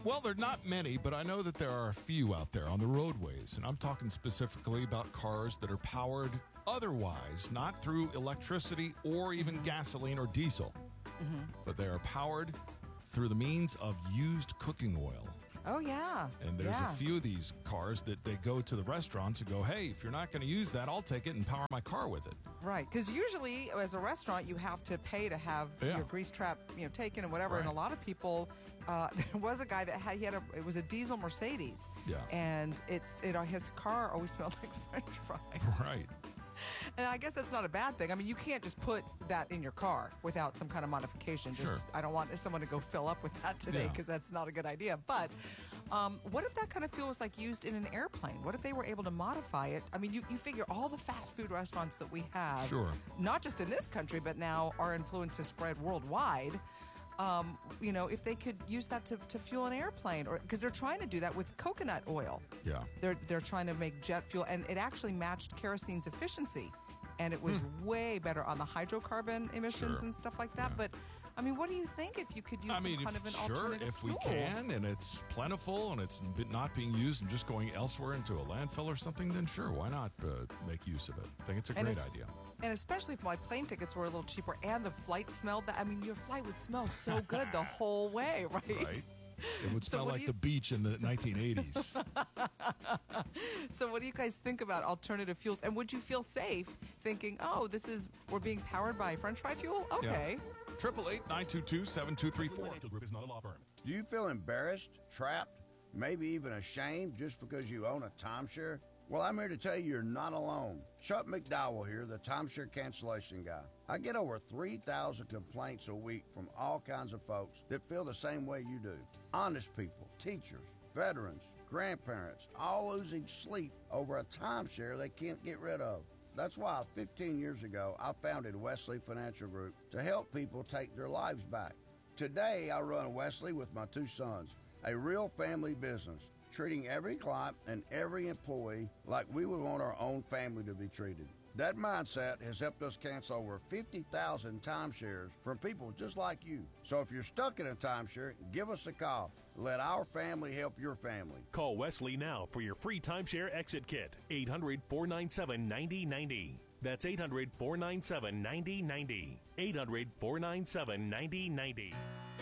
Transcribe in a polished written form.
Well, there are not many, but I know that there are a few out there on the roadways. And I'm talking specifically about cars that are powered otherwise, not through electricity or even gasoline or diesel, but they are powered through the means of used cooking oil. Oh, yeah. And there's a few of these cars that they go to the restaurants and go, hey, if you're not going to use that, I'll take it and power my car with it. Right, because usually as a restaurant, you have to pay to have your grease trap, taken and whatever. Right. And a lot of people, there was a guy that it was a diesel Mercedes. Yeah. And his car always smelled like French fries. Right. And I guess that's not a bad thing. I mean, you can't just put that in your car without some kind of modification. Sure. I don't want someone to go fill up with that today because that's not a good idea. But what if that kind of fuel was like used in an airplane? What if they were able to modify it? I mean, you figure all the fast food restaurants that we have, not just in this country, but now our influence has spread worldwide. If they could use that to fuel an airplane, or because they're trying to do that with coconut oil. Yeah. They're trying to make jet fuel, and it actually matched kerosene's efficiency, and it was way better on the hydrocarbon emissions and stuff like that. But I mean, what do you think if you could use some kind of an alternative if fuel? we can, and it's plentiful, and it's not being used and just going elsewhere into a landfill or something, then sure, why not make use of it? I think it's a great idea. And especially if my plane tickets were a little cheaper and the flight smelled that. I mean, your flight would smell so good the whole way, right? Right. It would smell like the beach in the 1980s. So what do you guys think about alternative fuels? And would you feel safe thinking, we're being powered by French fry fuel? Okay. 888-922-7234. Financial Group is not a law firm. Do you feel embarrassed, trapped, maybe even ashamed just because you own a timeshare? Well, I'm here to tell you you're not alone. Chuck McDowell here, the timeshare cancellation guy. I get over 3,000 complaints a week from all kinds of folks that feel the same way you do. Honest people, teachers, veterans, grandparents, all losing sleep over a timeshare they can't get rid of. That's why 15 years ago, I founded Wesley Financial Group to help people take their lives back. Today, I run Wesley with my two sons, a real family business, treating every client and every employee like we would want our own family to be treated. That mindset has helped us cancel over 50,000 timeshares from people just like you. So if you're stuck in a timeshare, give us a call. Let our family help your family. Call Wesley now for your free timeshare exit kit. 800-497-9090. That's 800-497-9090. 800-497-9090.